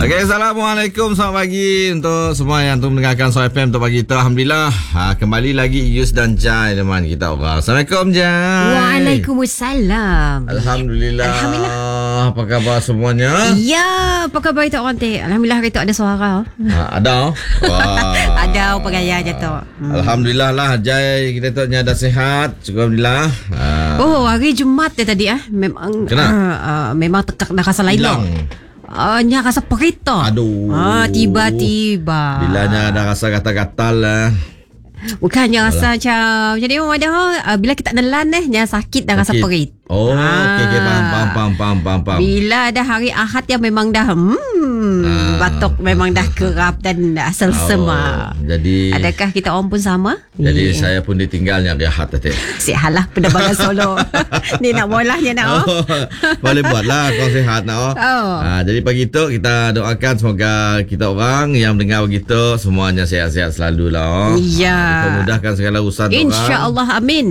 Okay, Assalamualaikum. Selamat pagi untuk semua yang mendengarkan Soul FM untuk pagi itu. Alhamdulillah, kembali lagi Yus dan Jai teman kita orang. Assalamualaikum Jai. Waalaikumsalam. Alhamdulillah. Apa khabar semuanya? Ya, apa khabar itu orang teh? Alhamdulillah hari tu ada suara. Ada. Wah. Ada pegaya je tu. Alhamdulillah lah Jai, kita tu ada sihat. Alhamdulillah. Oh, hari Jumaat dia tadi memang memang tekak dah rasa lain. Nya rasa perita. Aduh. Tiba-tiba. Bilanya ada rasa gatal-gatal lah. Bukannya rasa macam jadi orang ada bila kita nelan nya sakit dan rasa perit. Oh, okey, faham. Bila ada hari Ahad yang memang dah batuk memang dah kerap dan dah asal sema. Jadi adakah kita orang pun sama? Jadi saya pun ditinggalnya di Ahad tadi. Sihalah penerbangan solo. Ni nak bolahnya nak. Boleh buatlah kau sihat nak. Jadi pagi tu kita doakan semoga kita orang yang mendengar begitu semuanya sihat-sihat selalu lah. Ya. Dipermudahkan segala urusan orang. InsyaAllah, amin.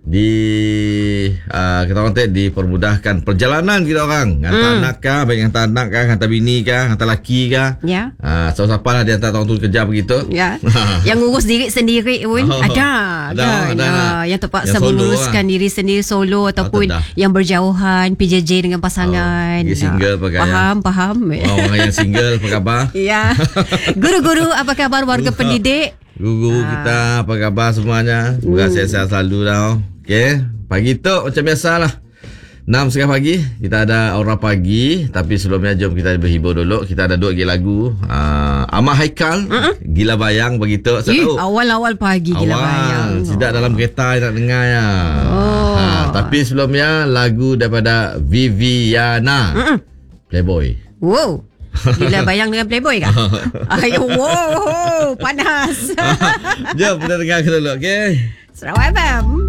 Kita orang dipermudahkan perjalanan kita orang. Hantar anak kah, baik hantar anak kah, hantar bini kah, hantar laki kah. Ya. Siapa lah dia hantar orang tu kerja begitu. Ya. Yang ngurus diri sendiri pun ada. Yang terpaksa menguruskan diri sendiri solo ataupun yang berjauhan, PJJ dengan pasangan. Single pakai. Faham. Orang yang single apa khabar? Ya. Guru-guru apa khabar warga pendidik? Guru kita apa khabar semuanya? Semoga sihat-sihat selalu dah. Okey. Pagi tu macam biasalah 6.30 pagi kita ada Aura Pagi. Tapi sebelumnya jom kita berhibur dulu. Kita ada 2 lagi lagu Ahmad Haikal Gila Bayang begitu. Awal-awal pagi Gila Bayang. Tidak dalam kereta nak dengar ya. Tapi sebelumnya lagu daripada Viviana Playboy. Wow, Gila Bayang dengan Playboy kah? Ayo, wow, panas. Jom kita dengar dulu, okey? Sarawak FM.